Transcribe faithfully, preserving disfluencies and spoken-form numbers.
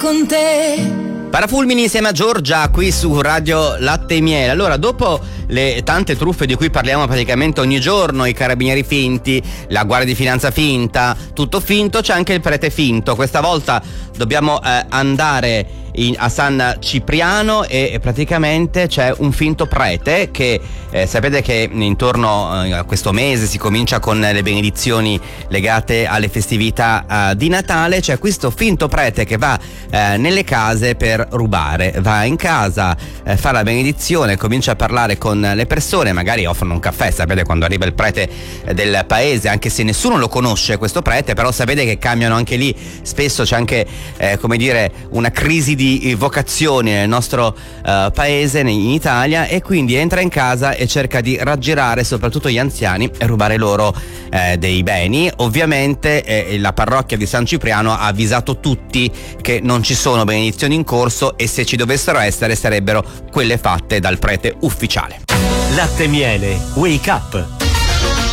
con te. Parafulmini insieme a Giorgia qui su Radio Latte e Miele. Allora, dopo le tante truffe di cui parliamo praticamente ogni giorno, i carabinieri finti, la guardia di finanza finta, tutto finto, c'è anche il prete finto. Questa volta dobbiamo eh, andare in, a San Cipriano e, e praticamente c'è un finto prete che eh, sapete che intorno eh, a questo mese si comincia con le benedizioni legate alle festività eh, di Natale. C'è questo finto prete che va eh, nelle case per rubare, va in casa, eh, fa la benedizione, comincia a parlare con le persone, magari offrono un caffè. Sapete quando arriva il prete del paese, anche se nessuno lo conosce questo prete, però sapete che cambiano anche lì, spesso c'è anche eh, come dire una crisi di vocazioni nel nostro eh, paese, in Italia, e quindi entra in casa e cerca di raggirare soprattutto gli anziani e rubare loro eh, dei beni. Ovviamente eh, la parrocchia di San Cipriano ha avvisato tutti che non ci sono benedizioni in corso e se ci dovessero essere sarebbero quelle fatte dal prete ufficiale. Latte e Miele, wake up.